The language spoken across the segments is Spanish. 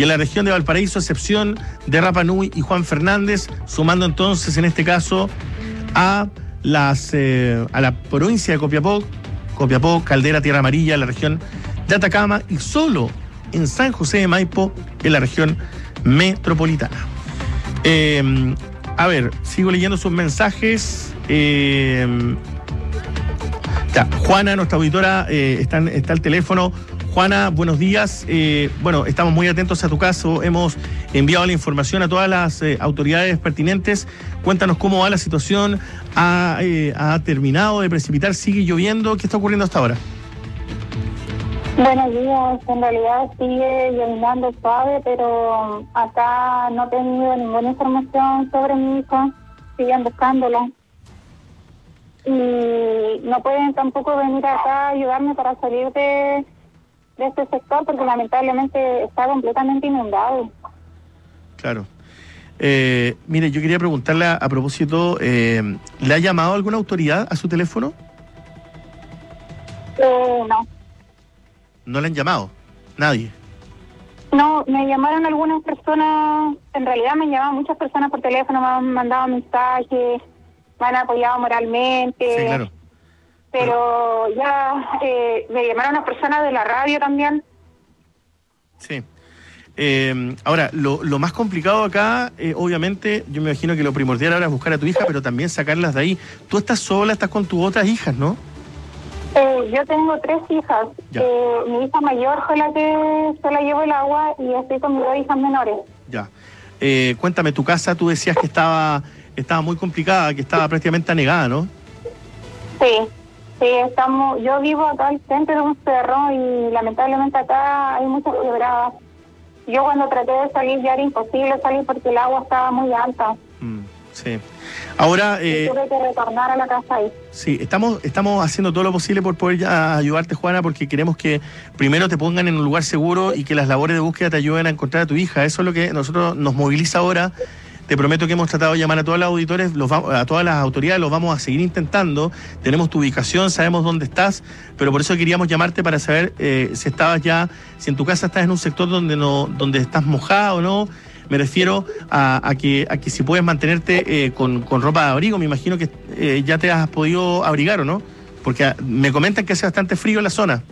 Y en la región de Valparaíso, excepción de Rapa Nui y Juan Fernández, sumando entonces en este caso a la provincia de Copiapó, Caldera, Tierra Amarilla, la región de Atacama, y solo en San José de Maipo, en la región metropolitana. A ver, sigo leyendo sus mensajes. Juana, nuestra auditora, está al teléfono. Juana, buenos días. Bueno, estamos muy atentos a tu caso. Hemos enviado la información a todas las autoridades pertinentes. Cuéntanos cómo va la situación. ¿Ha terminado de precipitar? ¿Sigue lloviendo? ¿Qué está ocurriendo hasta ahora? Buenos días. En realidad sigue lloviendo suave, pero acá no he tenido ninguna información sobre mi hijo. Siguen buscándolo. Y no pueden tampoco venir acá a ayudarme para salir de este sector, porque lamentablemente está completamente inundado. Claro. Mire, yo quería preguntarle a propósito, ¿le ha llamado alguna autoridad a su teléfono? No. ¿No le han llamado? ¿Nadie? No, me llamaron algunas personas, en realidad me llamaban muchas personas por teléfono, me han mandado mensajes, me han apoyado moralmente. Sí, claro. Pero ya me llamaron unas personas de la radio también. Sí. Ahora, lo más complicado acá, obviamente, yo me imagino que lo primordial ahora es buscar a tu hija, pero también sacarlas de ahí. Tú estás sola, estás con tus otras hijas, ¿no? Yo tengo 3 hijas. Mi hija mayor fue la que se la llevó el agua y estoy con mis 2 hijas menores. Ya. Cuéntame, tu casa, tú decías que estaba muy complicada, que estaba prácticamente anegada, ¿no? Sí, yo vivo acá al centro de un cerro y lamentablemente acá hay muchas quebradas. Yo cuando traté de salir ya era imposible salir porque el agua estaba muy alta. Sí. Ahora... tuve que retornar a la casa ahí. Sí, estamos haciendo todo lo posible por poder ayudarte, Juana, porque queremos que primero te pongan en un lugar seguro y que las labores de búsqueda te ayuden a encontrar a tu hija. Eso es lo que nosotros nos moviliza ahora. Te prometo que hemos tratado de llamar a todos los auditores, a todas las autoridades, los vamos a seguir intentando. Tenemos tu ubicación, sabemos dónde estás, pero por eso queríamos llamarte para saber si en tu casa estás en un sector donde estás mojada o no. Me refiero a que si puedes mantenerte con ropa de abrigo. Me imagino que ya te has podido abrigar, ¿o no? Porque me comentan que hace bastante frío en la zona.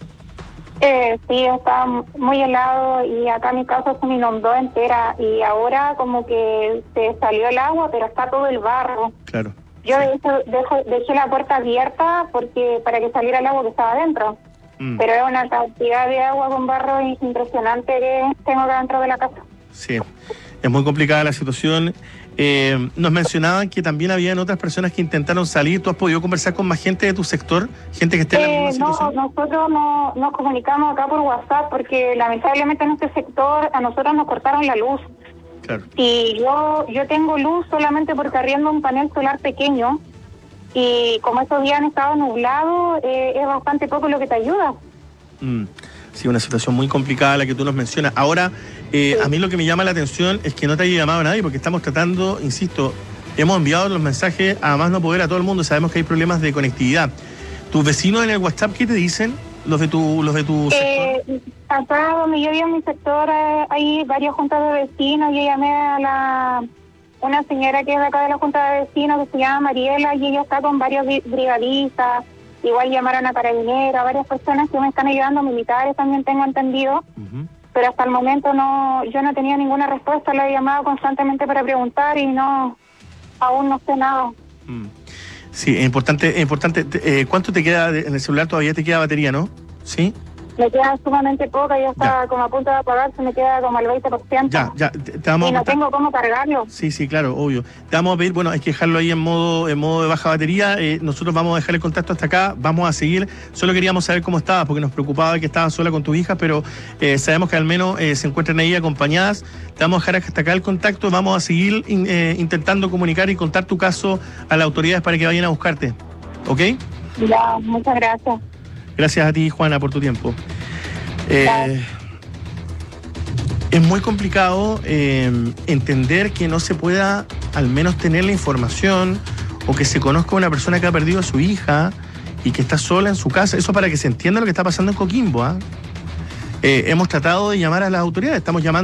Sí, está muy helado y acá mi casa se me inundó entera y ahora como que se salió el agua, pero está todo el barro. Claro. Yo de hecho dejé la puerta abierta para que saliera el agua que estaba adentro. Pero es una cantidad de agua con barro impresionante que tengo acá dentro de la casa. Sí, es muy complicada la situación. Nos mencionaban que también habían otras personas que intentaron salir. ¿Tú has podido conversar con más gente de tu sector? ¿Gente que esté en la misma situación? No, nosotros nos comunicamos acá por WhatsApp porque lamentablemente en este sector a nosotros nos cortaron la luz. Claro. Y yo tengo luz solamente porque arriendo un panel solar pequeño y como estos días han estado nublados, es bastante poco lo que te ayuda. Sí, una situación muy complicada la que tú nos mencionas. Ahora, a mí lo que me llama la atención es que no te haya llamado a nadie porque estamos tratando, insisto, hemos enviado los mensajes a más no poder a todo el mundo, sabemos que hay problemas de conectividad. ¿Tus vecinos en el WhatsApp qué te dicen? ¿Los de tu sector? Acá donde yo vivo en mi sector hay varias juntas de vecinos. Yo llamé a una señora que es de acá de la junta de vecinos que se llama Mariela y ella está con varios brigadistas. Igual llamaron a carabineros, a varias personas que me están ayudando, militares también tengo entendido. Pero hasta el momento yo no tenía ninguna respuesta, le he llamado constantemente para preguntar y aún no sé nada. Sí, es importante. ¿Cuánto te queda en el celular? Todavía te queda batería, ¿no? ¿Sí? Me queda sumamente poca, ya está como a punto de apagarse, me queda como al 20%. Ya, te vamos y no tengo cómo cargarlo. Sí, claro, obvio. Te vamos a pedir, hay que dejarlo ahí en modo de baja batería. Nosotros vamos a dejar el contacto hasta acá, vamos a seguir. Solo queríamos saber cómo estabas, porque nos preocupaba que estabas sola con tus hijas, pero sabemos que al menos se encuentran ahí acompañadas. Te vamos a dejar hasta acá el contacto, vamos a seguir intentando comunicar y contar tu caso a las autoridades para que vayan a buscarte. ¿Ok? Ya, muchas gracias. Gracias a ti, Juana, por tu tiempo. Es muy complicado entender que no se pueda al menos tener la información o que se conozca una persona que ha perdido a su hija y que está sola en su casa. Eso para que se entienda lo que está pasando en Coquimbo. Hemos tratado de llamar a las autoridades, estamos llamando